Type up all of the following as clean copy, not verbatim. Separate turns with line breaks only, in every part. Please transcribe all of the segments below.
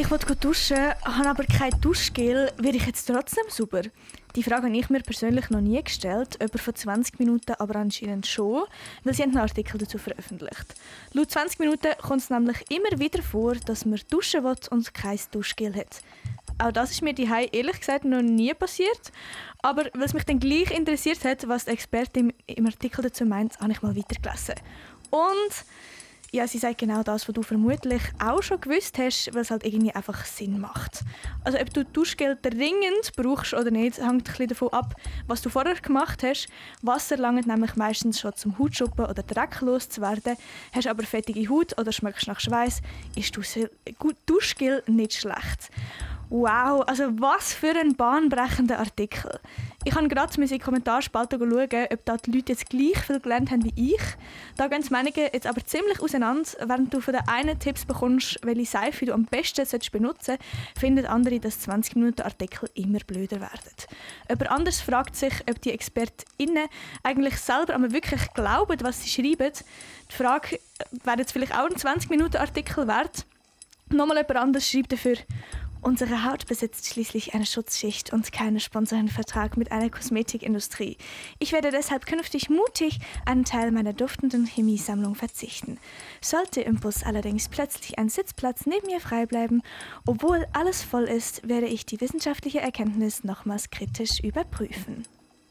Ich wollte duschen, habe aber kein Duschgel. Werde ich jetzt trotzdem sauber? Die Frage habe ich mir persönlich noch nie gestellt, etwa vor 20 Minuten aber anscheinend schon, weil sie einen Artikel dazu veröffentlicht. Laut 20 Minuten kommt es nämlich immer wieder vor, dass man duschen will und kein Duschgel hat. Auch das ist mir daheim ehrlich gesagt noch nie passiert. Aber weil es mich dann gleich interessiert hat, was die Expertin im Artikel dazu meint, habe ich mal weitergelesen. Und ja, sie sagt genau das, was du vermutlich auch schon gewusst hast, weil es halt irgendwie einfach Sinn macht. Also ob du Duschgel dringend brauchst oder nicht, hängt ein bisschen davon ab, was du vorher gemacht hast. Wasser langt nämlich meistens schon zum Hautschuppen oder Dreck loszuwerden. Hast aber fettige Haut oder schmeckst nach Schweiß, ist Duschgel nicht schlecht. Wow, also was für ein bahnbrechender Artikel. Ich habe gerade in die Kommentarspalte schauen, ob da die Leute jetzt gleich viel gelernt haben wie ich. Da gehen die Meinungen jetzt aber ziemlich auseinander. Während du von der einen Tipps bekommst, welche Seife du am besten benutzen solltest, finden andere, dass 20-Minuten-Artikel immer blöder werden. Jemand anders fragt sich, ob die ExpertInnen eigentlich selber aber wirklich glauben, was sie schreiben. Die Frage, wäre jetzt vielleicht auch ein 20-Minuten-Artikel wert? Nochmal jemand anderes schreibt dafür: Unsere Haut besitzt schließlich eine Schutzschicht und keinen Sponsorenvertrag mit einer Kosmetikindustrie. Ich werde deshalb künftig mutig einen Teil meiner duftenden Chemiesammlung verzichten. Sollte im Bus allerdings plötzlich ein Sitzplatz neben mir frei bleiben, obwohl alles voll ist, werde ich die wissenschaftliche Erkenntnis nochmals kritisch überprüfen.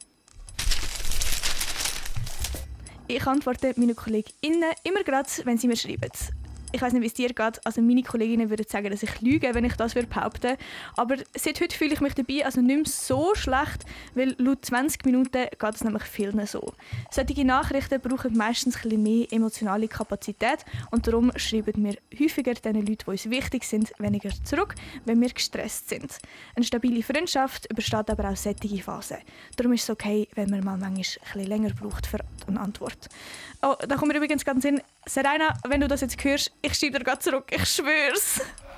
Ich antworte meinen KollegInnen immer gerade, wenn sie mir schreiben. Ich weiss nicht, wie es dir geht. Also meine Kolleginnen würden sagen, dass ich lüge, wenn ich das behaupten würde. Aber seit heute fühle ich mich dabei also nicht mehr so schlecht, weil laut 20 Minuten geht es nämlich vielen so. Solche Nachrichten brauchen meistens ein bisschen mehr emotionale Kapazität und darum schreiben wir häufiger den Leuten, die uns wichtig sind, weniger zurück, wenn wir gestresst sind. Eine stabile Freundschaft übersteht aber auch solche Phasen. Darum ist es okay, wenn man mal manchmal ein bisschen länger braucht für eine Antwort. Oh, da kommt mir übrigens ganz in Serena, wenn du das jetzt hörst, ich schreibe dir gerade zurück, ich schwör's.